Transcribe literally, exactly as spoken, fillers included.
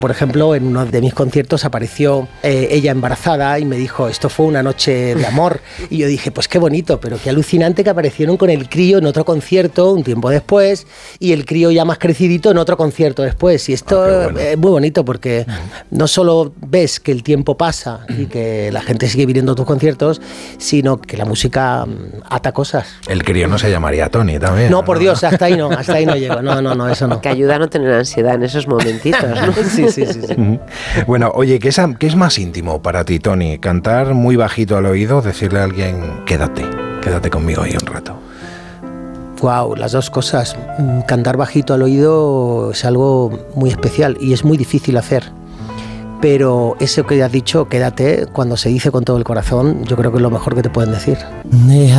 Por ejemplo, en uno de mis conciertos apareció eh, ella embarazada y me dijo, esto fue una noche de amor. Y yo dije, pues qué bonito, pero qué alucinante que aparecieron con el crío en otro concierto un tiempo después y el crío ya más crecidito en otro concierto después. Y esto ah, bueno. es muy bonito porque no solo ves que el tiempo pasa y que la gente sigue viniendo a tus conciertos, sino que la música ata cosas. El crío no se llamaría Tony también. No, por Dios, hasta ahí no, hasta ahí no llego. No, no, no, eso no. Que ayuda a no tener ansiedad en esos momentitos, ¿no? Sí, sí, sí, sí. Bueno, oye, ¿qué es, ¿qué es más íntimo para ti, Tony? ¿Cantar muy bajito al oído? ¿Decirle a alguien, quédate, quédate conmigo ahí un rato? Wow, las dos cosas. Cantar bajito al oído es algo muy especial y es muy difícil hacer. Pero eso que has dicho, quédate, cuando se dice con todo el corazón, yo creo que es lo mejor que te pueden decir.